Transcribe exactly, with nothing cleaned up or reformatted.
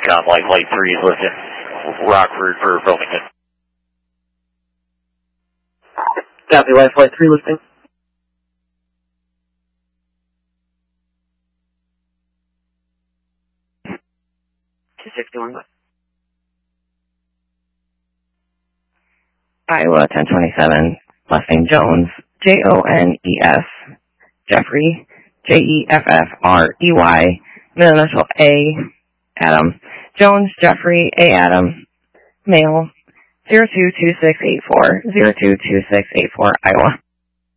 com, Life Flight three is listed. Rockford for Wilmington. Copy, Life Flight three listing. two sixty-one. Iowa ten twenty-seven, last name Jones, J O N E S, Jeffrey, J E F F R E Y, middle initial A, Adam, Jones, Jeffrey, A. Adam, male, zero two two six eight four, zero two two six eight four, Iowa.